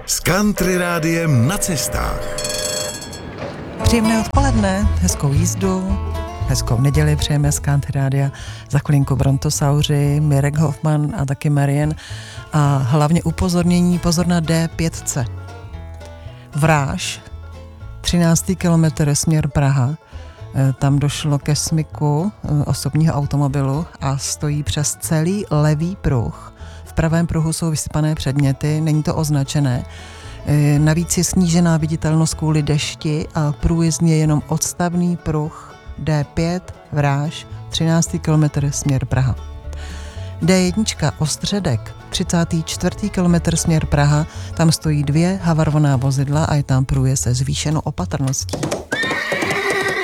S Country Rádiem na cestách. Příjemné odpoledne, hezkou jízdu, hezkou neděli přejeme z Country Rádia. Za chvilinku Brontosauři, Mirek Hoffman a taky Marian. A hlavně upozornění, pozor na D5. Vráž, 13. kilometr směr Praha. Tam došlo ke smyku osobního automobilu a stojí přes celý levý pruh. V pravém pruhu jsou vysypané předměty, není to označené. Navíc je snížená viditelnost kvůli dešti a průjezdně je jenom odstavný pruh D5, Vráž, 13. kilometr směr Praha. D1 Ostředek, 34. kilometr směr Praha, tam stojí 2 havarovaná vozidla a je tam průjezd se zvýšenou opatrností.